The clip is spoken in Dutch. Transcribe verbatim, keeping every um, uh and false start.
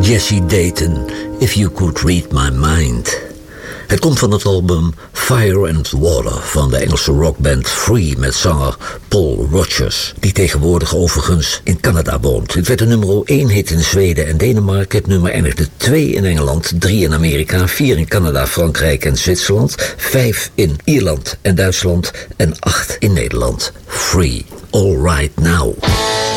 Jesse Dayton, If You Could Read My Mind. Het komt van het album Fire and Water van de Engelse rockband Free met zanger Paul Rodgers, die tegenwoordig overigens in Canada woont. Het werd een nummer één hit in Zweden en Denemarken. Het nummer eindigde twee in Engeland, drie in Amerika, vier in Canada, Frankrijk en Zwitserland, vijf in Ierland en Duitsland en acht in Nederland. Free, All Right Now.